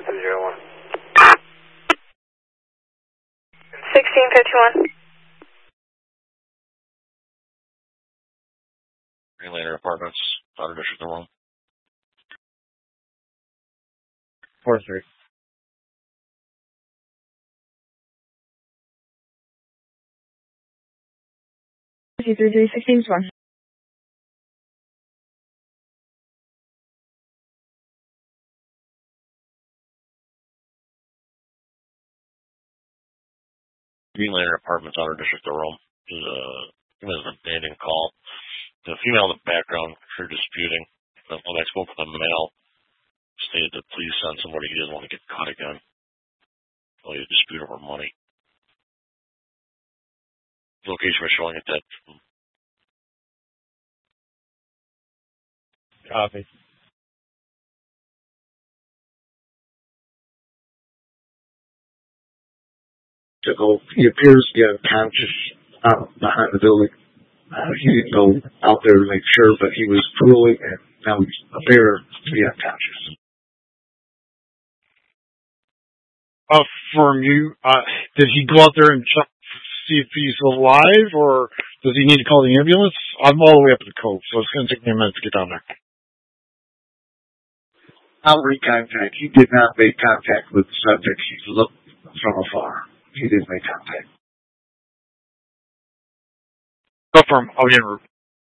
301. 1651. Greenlander Apartments, Outer District of Rome. 4-3. G33 16-1. Greenlander Apartments, Outer District of Rome. It was an abandoned call. The female in the background, her disputing. When I spoke with the male, stated to please send somebody, he doesn't want to get caught again. Only a dispute over money. The location we're showing it that. Copy. He appears to be unconscious out behind the building. He didn't go out there to make sure, but he was drooling, and now he appears to be unconscious. From you, did he go out there and check to see if he's alive, or does he need to call the ambulance? I'm all the way up at the cove, so it's going to take me a minute to get down there. I'll recontact. He did not make contact with the subject. He looked from afar. He didn't make contact. Go from, I'll get en route.